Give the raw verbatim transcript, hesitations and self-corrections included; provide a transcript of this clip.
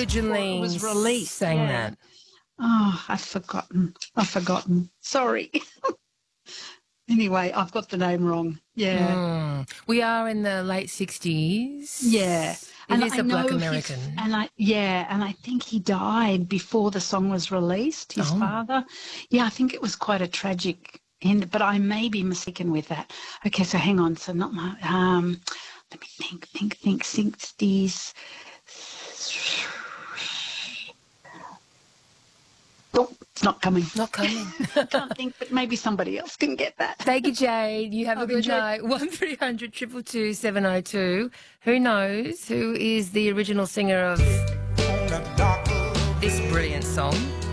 originally it was released. sang yeah. that? Oh, I've forgotten. I've forgotten. Sorry. Anyway, I've got the name wrong. Yeah. Mm. We are in the late sixties. Yeah. It and is I a Black know American. His, and I yeah, and I think he died before the song was released, his Oh. father. Yeah, I think it was quite a tragic end, but I may be mistaken with that. Okay, so hang on. So not my um let me think, think, think, sixties. Oh, it's not coming. Not coming. I can't think, but maybe somebody else can get that. Thank you, Jade. You have I've a good enjoyed- night. one three hundred two two two seven oh two. Who knows who is the original singer of this brilliant song?